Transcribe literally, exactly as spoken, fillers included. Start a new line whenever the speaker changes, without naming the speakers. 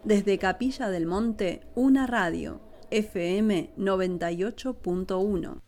Desde Capilla del Monte, una radio, F M noventa y ocho punto uno.